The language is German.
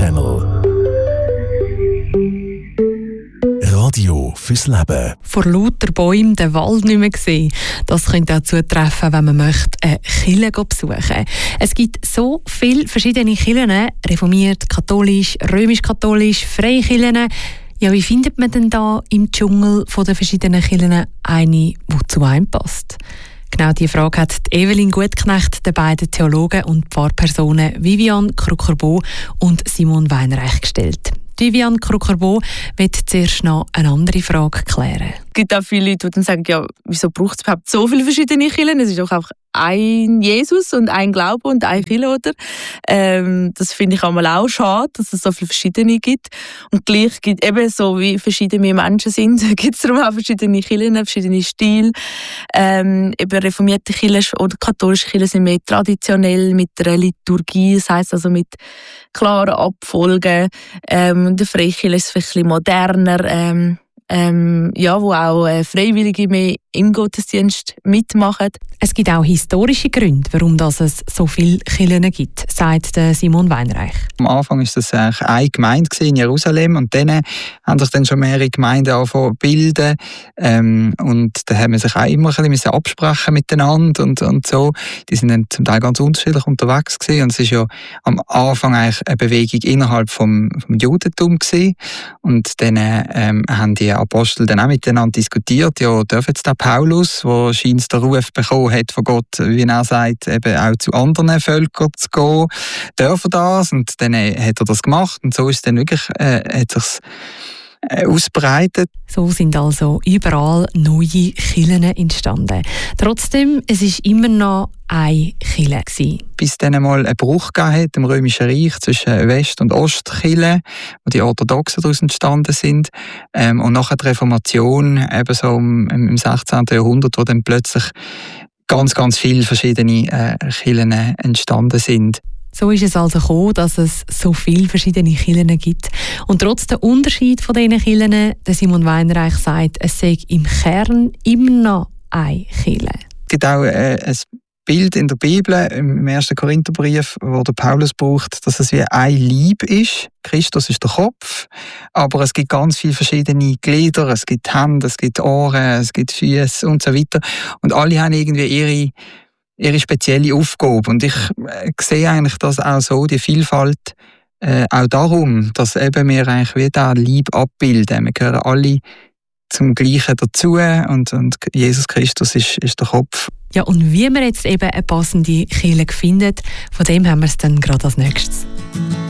Channel. Radio fürs Leben. Vor lauter Bäumen den Wald nicht mehr sehen. Das könnte auch zutreffen, wenn man möchte, eine Kirche besuchen. Es gibt so viele verschiedene Kirchen, reformiert, katholisch, römisch-katholisch, freie Kirchen. Ja, wie findet man denn da im Dschungel von den verschiedenen Kirchen eine, die zu einem passt? Genau diese Frage hat Evelyn Gutknecht den beiden Theologen und Pfarrpersonen Vivian Krucker-Bo und Simon Weinreich gestellt. Vivian Krucker-Bo wird zuerst noch eine andere Frage klären. Es gibt auch viele Leute, die dann sagen, ja, wieso braucht es überhaupt so viele verschiedene Kirchen? Es ist doch einfach ein Jesus und ein Glaube und ein Kirche, oder? Das finde ich einmal auch schade, dass es so viele verschiedene gibt. Und gleich gibt eben so, wie verschiedene wir Menschen sind, gibt es darum auch verschiedene Kirchen, verschiedene Stile. Eben reformierte Kirchen oder katholische Kirchen sind mehr traditionell mit einer Liturgie, das heisst also mit klaren Abfolgen. Der Freikirche ist vielleicht ein bisschen moderner, wo auch Freiwillige mehr im Gottesdienst mitmachen. Es gibt auch historische Gründe, warum es so viele Kirchen gibt, sagt Simon Weinreich. Am Anfang war das eigentlich eine Gemeinde in Jerusalem und dann haben sich dann schon mehrere Gemeinden angefangen zu bilden. Und da haben wir sich auch immer ein bisschen absprechen miteinander und so. Die sind dann zum Teil ganz unterschiedlich unterwegs gewesen. Und es war ja am Anfang eigentlich eine Bewegung innerhalb vom Judentum gewesen. Und dann haben die Apostel dann auch miteinander diskutiert, ja, dürfen jetzt der Paulus, der scheinbar den Ruf bekommen hat von Gott, wie er sagt, eben auch zu anderen Völkern zu gehen, dürfen das? Und dann hat er das gemacht und so ist es dann wirklich, hat sich's ausbreitet. So sind also überall neue Kirchen entstanden. Trotzdem, es ist immer noch eine Kirche. Bis dann einmal einen Bruch gegeben hat im Römischen Reich zwischen West- und Ostkirche, wo die Orthodoxen daraus entstanden sind. Und nach der Reformation, eben so im 16. Jahrhundert, wo dann plötzlich ganz, ganz viele verschiedene Kirchen entstanden sind. So ist es also gekommen, dass es so viele verschiedene Kirchen gibt. Und trotz der Unterschied von diesen Kirchen, der Simon Weinreich sagt, es sei im Kern immer noch eine Kirche. Es gibt auch ein Bild in der Bibel, im 1. Korintherbrief, wo der Paulus braucht, dass es wie ein Leib ist. Christus ist der Kopf, aber es gibt ganz viele verschiedene Glieder. Es gibt Hände, es gibt Ohren, es gibt Füße und so weiter. Und alle haben irgendwie ihre spezielle Aufgabe. Und ich sehe eigentlich das auch so, die Vielfalt, auch darum, dass eben wir eigentlich wie diesen Leib abbilden. Wir gehören alle zum Gleichen dazu und Jesus Christus ist der Kopf. Ja, und wie man jetzt eben eine passende Kirche findet, von dem haben wir es dann gerade als nächstes.